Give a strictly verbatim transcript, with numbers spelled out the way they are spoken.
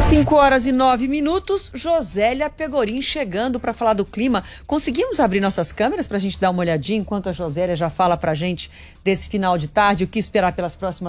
cinco horas e nove minutos, Josélia Pegorim chegando para falar do clima. Conseguimos abrir nossas câmeras para a gente dar uma olhadinha enquanto a Josélia já fala para a gente desse final de tarde, o que esperar pelas próximas